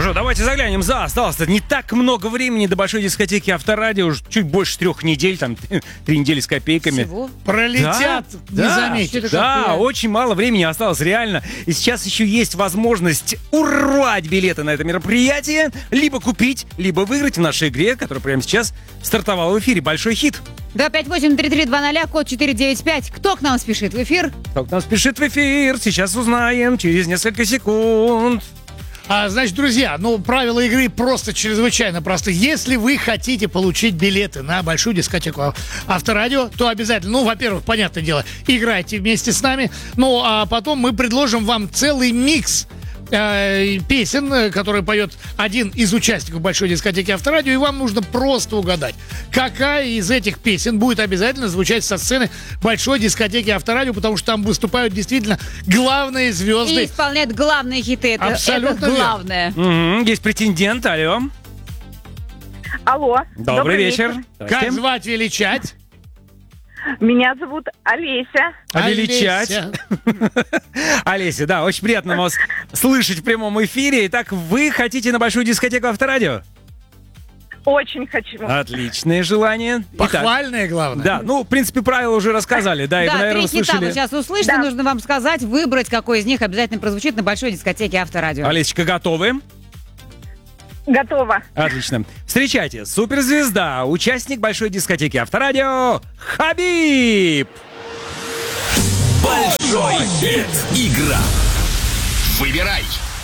же, давайте заглянем за. Осталось-то не так много времени до большой дискотеки Авторадио. Уже чуть больше 3 недель, там 3 недели с копейками. Всего? Пролетят, не заметишь. Да, очень мало времени осталось, реально. И сейчас еще есть возможность урвать билеты на это мероприятие, либо купить, либо выиграть в нашей игре, которая прямо сейчас стартовала в эфире. Большой хит. 258-3320, код 495. Кто к нам спешит в эфир? Кто к нам спешит в эфир? Сейчас узнаем через несколько секунд. Значит, друзья, правила игры просто чрезвычайно просты. Если вы хотите получить билеты на большую дискотеку Авторадио, то обязательно, во-первых, понятное дело, играйте вместе с нами. А потом мы предложим вам целый микс песен, которые поет один из участников большой дискотеки Авторадио, и вам нужно просто угадать, какая из этих песен будет обязательно звучать со сцены большой дискотеки Авторадио, потому что там выступают действительно главные звезды. И исполняют главные хиты. Это главное. Есть претендент, алло. Алло. Добрый вечер. Как звать, величать? Меня зовут Олеся. Величать. Олеся, да, очень приятно вас слышать в прямом эфире. Итак, вы хотите на большую дискотеку Авторадио? Очень хочу. Отличное желание. Похвальное, главное. Да, в принципе, правила уже рассказали. Да, и вы, наверное, 3 хита слышали. вы сейчас услышите. Да. Нужно вам сказать, выбрать, какой из них обязательно прозвучит на большой дискотеке Авторадио. Олесечка, готовы? Готова. Отлично. Встречайте, суперзвезда, участник большой дискотеки Авторадио, Хабиб! Большой хит. Игра. Выбирай.